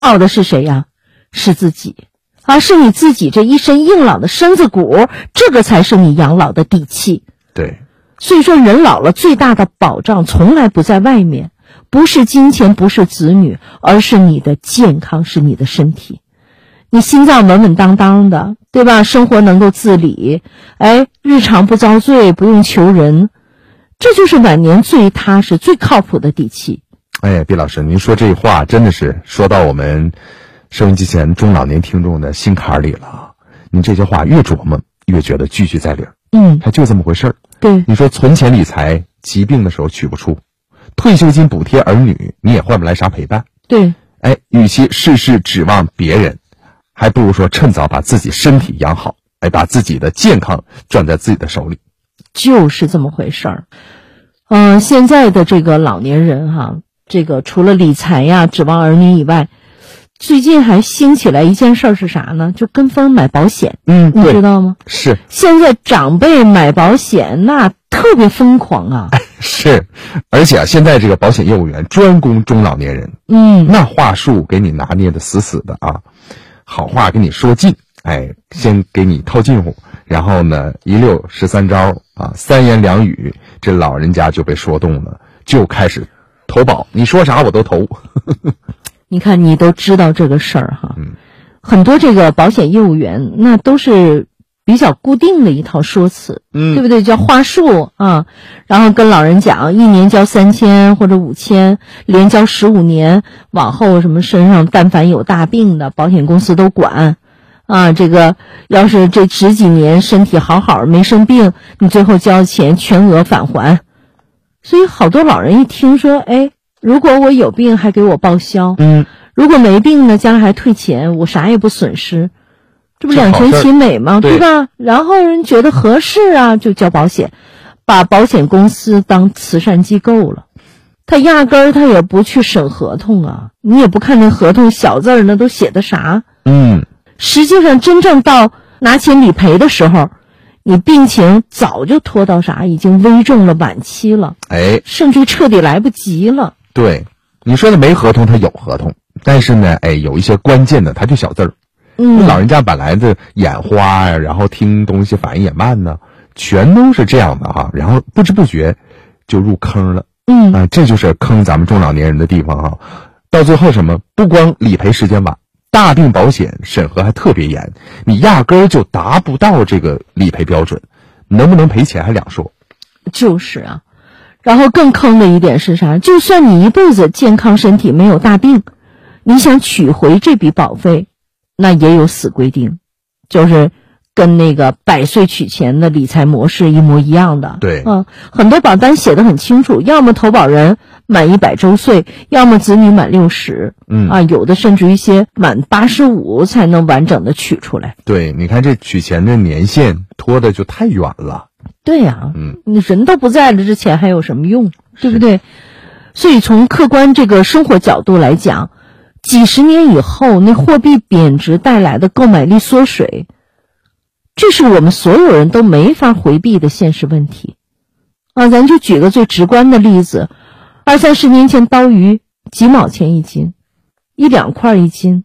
傲的是谁呀？是自己，是你自己这一身硬朗的身子骨，这个才是你养老的底气。 对， 所以说人老了最大的保障从来不在外面，不是金钱，不是子女，而是你的健康，是你的身体。你心脏稳稳当当的，对吧？生活能够自理，日常不遭罪，不用求人，这就是晚年最踏实最靠谱的底气。 毕老师，您说这话真的是说到我们收音机前中老年听众的心坎里了。您这些话越琢磨越觉得句句在理儿。它就这么回事儿。 对， 你说存钱理财，疾病的时候取不出，退休金补贴儿女，你也换不来啥陪伴。 对， 与其事事指望别人，还不如说趁早把自己身体养好，把自己的健康攥在自己的手里。 就是这么回事儿。现在的这个老年人哈，这个除了理财呀、指望儿女以外，最近还兴起来一件事儿是啥呢？就跟风买保险。你知道吗？ 是。 现在长辈买保险那特别疯狂啊。 是，而且现在这个保险业务员专攻中老年人。那话术给你拿捏的死死的啊，好话给你说尽，先给你套近乎，然后呢一溜13招啊，三言两语，这老人家就被说动了，就开始投保，你说啥我都投。 你看你都知道这个事儿哈。很多这个保险业务员那都是比较固定的一套说辞，对不对？叫话术啊，然后跟老人讲一年交3000或者5000，连交15年，往后什么身上但凡有大病的，保险公司都管啊。这个要是这10几年身体好好没生病，你最后交钱全额返还。所以好多老人一听说，如果我有病还给我报销，如果没病呢，将来还退钱，我啥也不损失，这不两全其美吗？对吧？然后人觉得合适啊，就交保险，把保险公司当慈善机构了。他压根儿他也不去审合同啊，你也不看那合同小字儿那都写的啥。实际上真正到拿钱理赔的时候，你病情早就拖到啥，已经危重了，晚期了，甚至彻底来不及了。 对，你说的没合同，他有合同，但是呢，有一些关键的他就小字儿。老人家本来的眼花呀，然后听东西反应也慢呢，全都是这样的哈，然后不知不觉就入坑了。这就是坑咱们中老年人的地方哈。到最后什么，不光理赔时间晚，大病保险审核还特别严，你压根儿就达不到这个理赔标准，能不能赔钱还两说。 就是啊。然后更坑的一点是啥？就算你一辈子健康身体没有大病，你想取回这笔保费，那也有死规定，就是跟那个100岁取钱的理财模式一模一样的。 对， 很多保单写得很清楚，要么投保人满100周岁，要么子女满60，有的甚至一些满85才能完整的取出来。 对，你看这取钱的年限拖的就太远了。 对呀，你人都不在了，这钱还有什么用，对不对？所以从客观这个生活角度来讲，几十年以后那货币贬值带来的购买力缩水，这是我们所有人都没法回避的现实问题啊。咱就举个最直观的例子，20-30年前刀鱼几毛钱一斤，1、2块一斤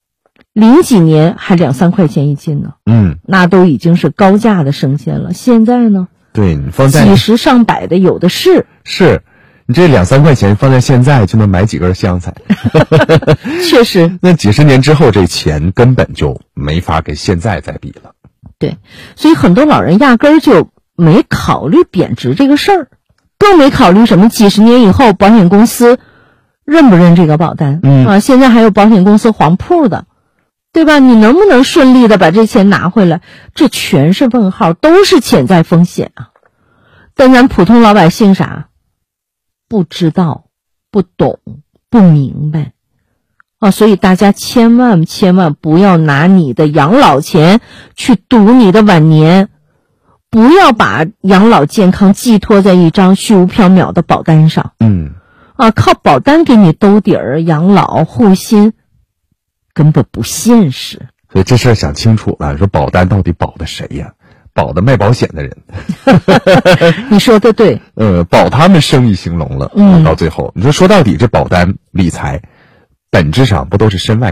，00几年还2-3块钱一斤呢。那都已经是高价的生鲜了。现在呢？ 对，你放在几十上百的有的是。 是，你这2-3块钱放在现在就能买几根香菜。 确实。 那几十年之后，这钱根本就没法跟现在再比了。 对，所以很多老人压根儿就没考虑贬值这个事儿，更没考虑什么几十年以后保险公司认不认这个保单。现在还有保险公司黄铺的，对吧？你能不能顺利的把这钱拿回来，这全是问号，都是潜在风险啊。但咱普通老百姓啥？不知道，不懂，不明白啊。所以大家千万不要拿你的养老钱去赌你的晚年，不要把养老健康寄托在一张虚无缥缈的保单上。靠保单给你兜底儿，养老护心根本不现实。 所以这事儿想清楚了，说保单到底保的谁呀？保的卖保险的人。 你说的对。 保他们生意兴隆了。到最后你说到底这保单理财本质上不都是身外